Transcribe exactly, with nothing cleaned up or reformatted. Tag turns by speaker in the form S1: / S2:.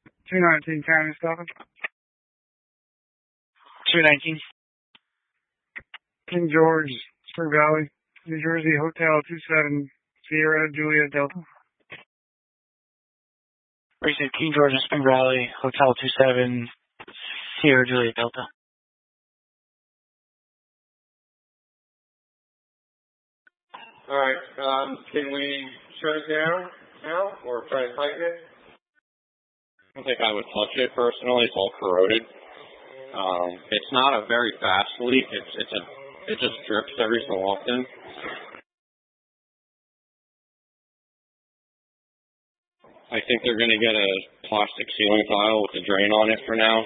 S1: two nineteen County stopping.
S2: two nineteen.
S1: King George, Spring Valley, New Jersey, Hotel two seven, Sierra Juliet Delta.
S2: Racing King George and Spring Valley, Hotel two seven, Sierra Juliet Delta.
S3: Alright, um, can we shut it down now, or try to tighten it? I don't think I would touch it personally, it's all corroded. Um, it's not a very fast leak, it's, it's a, it just drips every so often. I think they're going to get a plastic ceiling tile with a drain on it for now.